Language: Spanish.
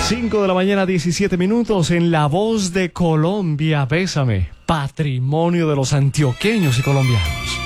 5 de la mañana, 17 minutos, en La Voz de Colombia, Bésame, patrimonio de los antioqueños y colombianos.